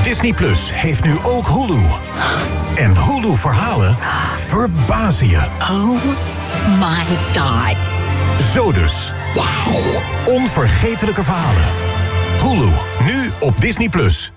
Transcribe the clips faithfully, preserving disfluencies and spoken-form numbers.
Disney Plus heeft nu ook Hulu. En Hulu-verhalen verbazen je. Oh my god. Zo dus. Wauw. Onvergetelijke verhalen. Hulu, nu op Disney Plus.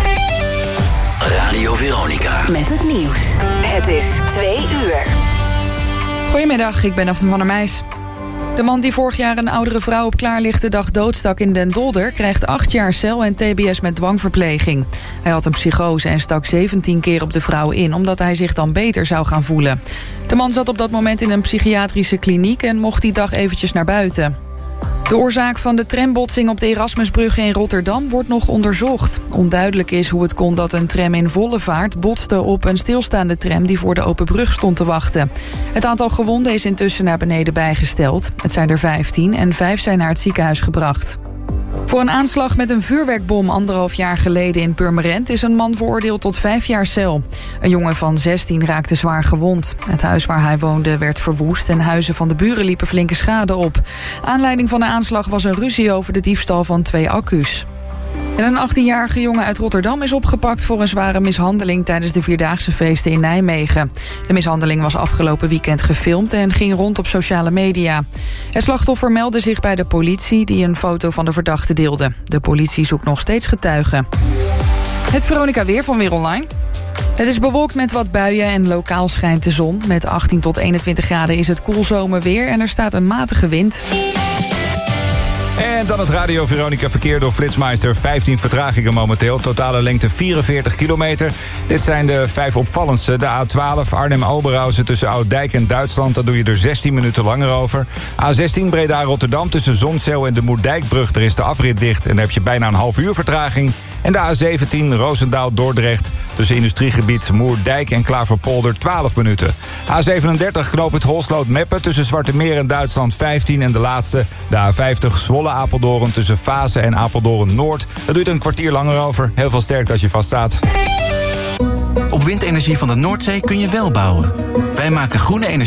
Radio Veronica. Met het nieuws. Het is twee uur. Goedemiddag, ik ben Daphne van der Meijs. De man die vorig jaar een oudere vrouw op klaarlichte dag doodstak in Den Dolder krijgt acht jaar cel en T B S met dwangverpleging. Hij had een psychose en stak zeventien keer op de vrouw in, omdat hij zich dan beter zou gaan voelen. De man zat op dat moment in een psychiatrische kliniek en mocht die dag eventjes naar buiten. De oorzaak van de trambotsing op de Erasmusbrug in Rotterdam wordt nog onderzocht. Onduidelijk is hoe het kon dat een tram in volle vaart botste op een stilstaande tram die voor de open brug stond te wachten. Het aantal gewonden is intussen naar beneden bijgesteld. Het zijn er vijftien en vijf zijn naar het ziekenhuis gebracht. Voor een aanslag met een vuurwerkbom anderhalf jaar geleden in Purmerend is een man veroordeeld tot vijf jaar cel. Een jongen van zestien raakte zwaar gewond. Het huis waar hij woonde werd verwoest en huizen van de buren liepen flinke schade op. Aanleiding van de aanslag was een ruzie over de diefstal van twee accu's. En een achttienjarige jongen uit Rotterdam is opgepakt voor een zware mishandeling tijdens de Vierdaagse feesten in Nijmegen. De mishandeling was afgelopen weekend gefilmd en ging rond op sociale media. Het slachtoffer meldde zich bij de politie die een foto van de verdachte deelde. De politie zoekt nog steeds getuigen. Het Veronica weer van Weer Online. Het is bewolkt met wat buien en lokaal schijnt de zon. Met achttien tot eenentwintig graden is het koel zomerweer en er staat een matige wind. En dan het Radio Veronica verkeer door Flitsmeister. vijftien vertragingen momenteel. Totale lengte vierenveertig kilometer. Dit zijn de vijf opvallendste. De A twaalf Arnhem-Oberhausen tussen Ouddijk en Duitsland. Daar doe je er zestien minuten langer over. A zestien Breda-Rotterdam tussen Zonzeel en de Moerdijkbrug. Er is de afrit dicht en daar heb je bijna een half uur vertraging. En de A zeventien Roosendaal-Dordrecht tussen industriegebied Moerdijk en Klaverpolder twaalf minuten. A zevenendertig knoop het Holsloot-Meppen tussen Zwarte Meer en Duitsland vijftien. En de laatste, de A vijftig Zwolle-Apeldoorn tussen Vaassen en Apeldoorn-Noord. Dat duurt een kwartier langer over. Heel veel sterkte als je vaststaat. Op windenergie van de Noordzee kun je wel bouwen. Wij maken groene energie